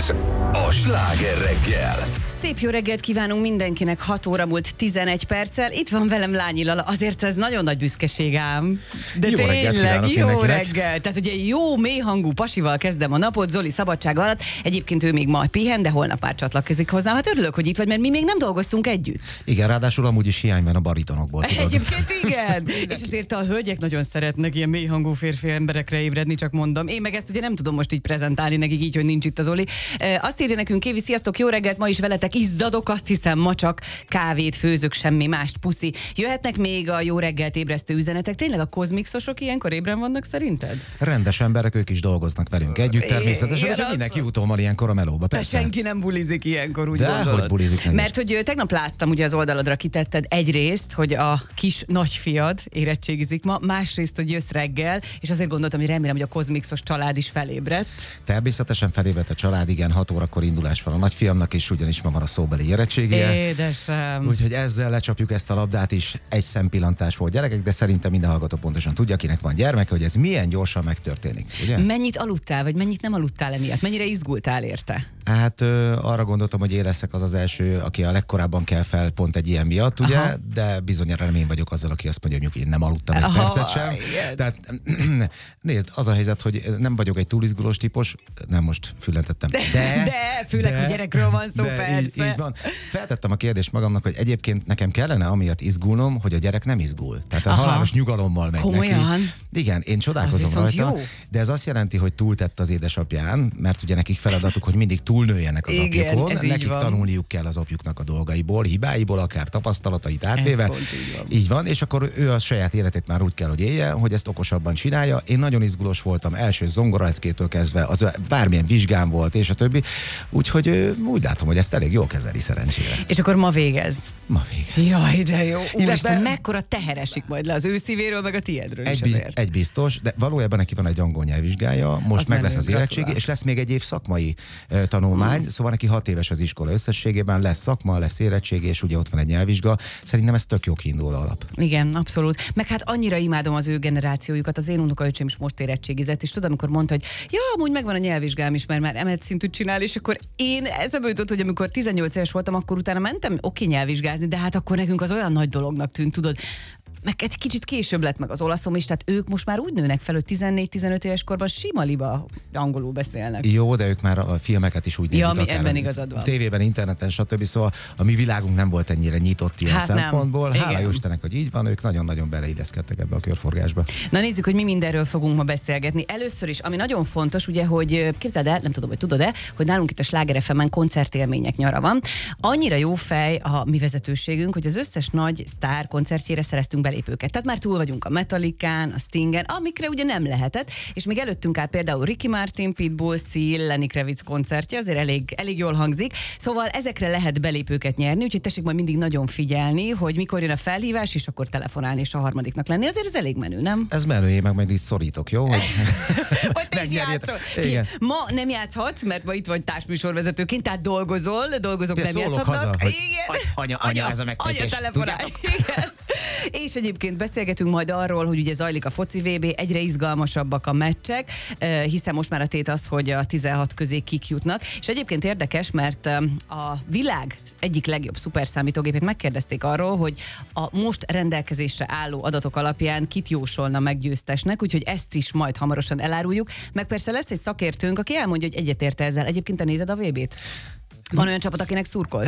Ez a Sláger reggel. Szép jó reggelt kívánunk mindenkinek, 6 óra múlt 11 perccel. Itt van velem Lányi Lala, azért ez nagyon nagy büszkeség ám. De jó tényleg, jó mindenkinek. reggel. Tehát ugye jó, mélyhangú pasival kezdem a napot, Zoli szabadság alatt. Egyébként ő még ma pihen, de holnap már csatlakozik hozzám. Hát örülök, hogy itt vagy, mert mi még nem dolgoztunk együtt. Igen, ráadásul amúgy is hiány van a baritonokból. Tudod? Egyébként igen. És azért a hölgyek nagyon szeretnek ilyen mélyhangú férfi emberekre ébredni, csak mondom. Én meg ezt ugye nem tudom most így prezentálni nekik így, hogy nincs itt az Zoli. Azt írja nekünk Kévi, sziasztok, jó reggelt, ma is veletek izzadok, azt hiszem ma csak kávét főzök, semmi mást, puszi. Jöhetnek még a jó reggelt ébresztő üzenetek. Tényleg a kozmixosok ilyenkor ébren vannak szerinted? Rendes emberek, ők is dolgoznak velünk együtt természetesen, hogy mindenki úton van ilyenkor a melóba, persze. Senki nem bulizik ilyenkor, úgy de gondolod. hogy bulizik meg. Mert hogy tegnap láttam, ugye az oldaladra kitetted egyrészt, hogy a kis nagyfiad érettségizik ma, másrészt, hogy jössz reggel, és azért gondoltam, hogy remélem, hogy a kozmixos család is felébredt. Természetesen felébredt a család, igen, 6 órakor indulás van a nagyfiamnak, és ugyanis ma van a szóbeli érettségije. Édesem. Úgyhogy ezzel lecsapjuk ezt a labdát is, egy szempillantás volt gyerekek, de szerintem minden hallgató pontosan tudja, akinek van gyermeke, hogy ez milyen gyorsan megtörténik. Ugye? Mennyit aludtál, vagy mennyit nem aludtál emiatt? Mennyire izgultál érte? Hát arra gondoltam, hogy én leszek az első, aki a legkorábban kell fel pont egy ilyen miatt, ugye? Aha. De bizonyára nem én vagyok azzal, aki azt mondja, hogy én nem aludtam egy percet sem. Igen. Tehát nézd, az a helyzet, hogy nem vagyok egy túl izgulós típus, nem most füllentettem. De főleg, hogy gyerekről van szó, persze. Így van. Feltettem a kérdést magamnak, hogy egyébként nekem kellene amiatt izgulnom, hogy a gyerek nem izgul. Tehát a halálos nyugalommal megy komolyan? neki. Igen, én csodálkozom Az viszont rajta, jó. de ez azt jelenti, hogy túltett az édesapján, mert ugye nekik feladatuk, hogy mindig túlnőjenek az Igen, apjukon, ez így nekik van. tanulniuk kell az apjuknak a dolgaiból, hibáiból, akár tapasztalatait átvéve. pont így van. Így van, és akkor ő a saját életét már úgy kell, hogy élje, hogy ezt okosabban csinálja. Én nagyon izgulós voltam, első zongoraleckétől kezdve, az bármilyen vizsgám volt, és a többi. Úgyhogy úgy látom, hogy ezt elég jól kezeli szerencsére. És akkor ma végez. Ma végez. Jaj, de jó. Illetve- Úristen, mekkora teher esik majd le az ő szívéről, meg a tiédről is azért. Egy biztos, de valójában neki van egy angol nyelvvizsgája, most Az meg menő, lesz az érettségi, gratulálok. és lesz még egy év szakmai tanulmány, szóval neki 6 éves az iskola összességében, lesz szakma, lesz érettségi, és ugye ott van egy nyelvvizsga. Szerintem ez tök jó kiinduló alap. Igen, abszolút. Meg hát annyira imádom az ő generációjukat, az én unokaöcsém is most érettségizett, és tudom, amikor mondta, hogy ja, amúgy megvan a nyelvvizsgám is, mert már emelt szintűt csinál, és akkor én eszembe jutott, hogy amikor 18 éves voltam, akkor utána mentem nyelvvizsgázni, de hát akkor nekünk az olyan nagy dolognak tűnt, tudod. Meg egy kicsit később lett meg az olaszom is, tehát ők most már úgy nőnek fel, hogy 14-15 éves korban sima liba angolul beszélnek. Jó, de ők már a filmeket is úgy nézik. ami akár ebben az igazad van. Tévében, interneten, stb. Szóval a mi világunk nem volt ennyire nyitott ilyen Hát nem. szempontból. Hála Igen. jó Istennek, hogy így van, ők nagyon-nagyon beleilleszkedtek ebbe a körforgásba. Na nézzük, hogy mi mindenről fogunk ma beszélgetni. Először is, ami nagyon fontos, ugye, hogy képzeld el, nem tudom, hogy tudod-e, hogy nálunk itt a Sláger FM-en koncertélmények nyara van. Annyira jó fej a mi vezetőségünk, hogy az összes nagy sztár koncertjére szereztünk belépőket. Tehát már túl vagyunk a Metallicán, a Stingen, amikre ugye nem lehetett, és még előttünk áll például Ricky Martin, Pitbull, Seal, Lenny Kravitz koncertje, azért elég jól hangzik. Szóval ezekre lehet belépőket nyerni, úgyhogy tessék majd mindig nagyon figyelni, hogy mikor jön a felhívás, és akkor telefonálni és a harmadiknak lenni. Azért ez elég menő, nem? Ez menő, én meg majd így szorítok, jó? Hogy Vagy te is megnyerjétek. játszol. Igen. Ma nem játszhatsz, mert ma itt vagy társműsorvezetőként, tehát dolgozók De nem szólok játszhatnak. haza, hogy Igen. anya, ez a megfejtés. Anya telefonál. Igen. És egyébként beszélgetünk majd arról, hogy ugye zajlik a foci VB, egyre izgalmasabbak a meccsek, hiszen most már a tét az, hogy a 16 közé kik jutnak. És egyébként érdekes, mert a világ egyik legjobb szuperszámítógépét megkérdezték arról, hogy a most rendelkezésre álló adatok alapján kit jósolna meg győztesnek, úgyhogy ezt is majd hamarosan eláruljuk. Meg persze lesz egy szakértőnk, aki elmondja, hogy egyetért ezzel. Egyébként te nézed a VB-t? Van olyan csapat, akinek szurkolsz?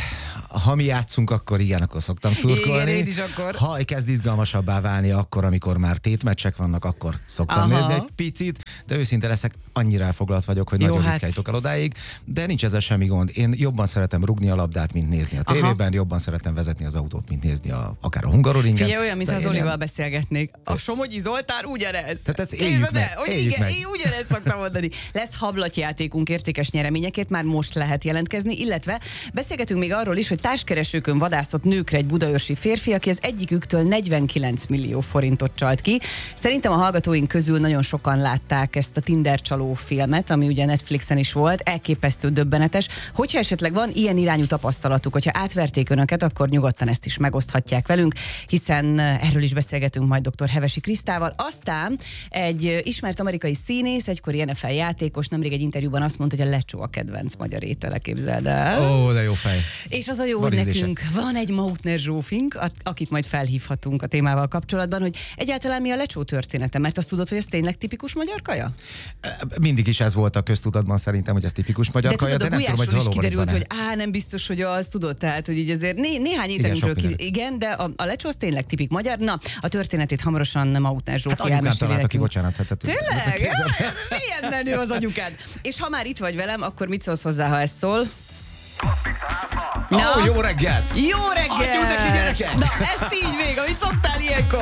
Ha mi játszunk, akkor igen, akkor szoktam szurkolni. Igen, én is akkor. Ha kezd izgalmasabbá válni, akkor, amikor már tétmeccsek vannak, akkor szoktam nézni egy picit, de őszinte leszek, annyira elfoglalt vagyok, hogy nagyon ritkán jutok el odáig, de nincs ezzel semmi gond. Én jobban szeretem rugni a labdát, mint nézni a tévében, jobban szeretem vezetni az autót, mint nézni akár a Hungaroringen. Figyelj, olyan, mintha az Olival beszélgetnék. A Somogyi Zoltán ugyanez. Tehát ezt éljük meg. Igen, én ugyanezt szoktam mondani. Lesz hablatjátékunk értékes nyereményekért, már most lehet jelentkezni. jelentkezni, illetve beszélgetünk még arról is, hogy társkeresőkön vadászott nőkre egy budaörsi férfi, aki az egyiküktől 49 millió forintot csalt ki. Szerintem a hallgatóink közül nagyon sokan látták ezt a Tinder csaló filmet, ami ugye Netflixen is volt, elképesztő döbbenetes. Hogyha esetleg van ilyen irányú tapasztalatuk, hogyha átverték önöket, akkor nyugodtan ezt is megoszthatják velünk, hiszen erről is beszélgetünk majd dr. Hevesi Krisztával. Aztán egy ismert amerikai színész, egykori NFL játékos, nemrég egy interjúban azt mondta, hogy a lecsó a kedvenc magyar étele, képzeld el. Ó, de jó fej. És az a jó, hogy nekünk van egy Mautner Zsófink, akit majd felhívhatunk a témával kapcsolatban, hogy egyáltalán mi a lecsó története, mert azt tudod, hogy ez tényleg tipikus magyar kaja? Mindig is ez volt a köztudatban szerintem, hogy ez tipikus magyar kaja, de nem tudom, hogy valóban kiderült, hogy nem biztos, hogy az, tudod, tehát, hogy így azért néhány ételünkről igen, de a lecsó az tényleg tipik magyar. Na, a történetét hamarosan Mautner Zsófi elmeséli nekünk. Bocsánat. Tényleg? Milyen menő az anyukád. És ha már itt vagy velem, akkor mit szólsz hozzá, ha ez szól? Na, jó reggelt! Jó reggelt! Adjunk neki, gyerekek! Na, ezt így még, amit szoktál ilyenkor.